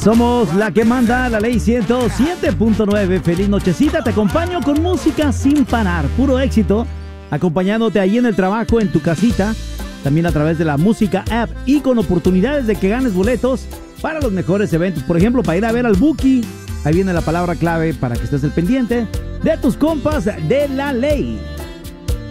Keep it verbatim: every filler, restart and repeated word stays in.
Somos la que manda, la ley ciento siete punto nueve. Feliz nochecita, te acompaño con música sin parar, puro éxito, acompañándote ahí en el trabajo, en tu casita, también a través de la música app y con oportunidades de que ganes boletos para los mejores eventos. Por ejemplo, para ir a ver al Buki, ahí viene la palabra clave para que estés al pendiente de tus compas de la ley.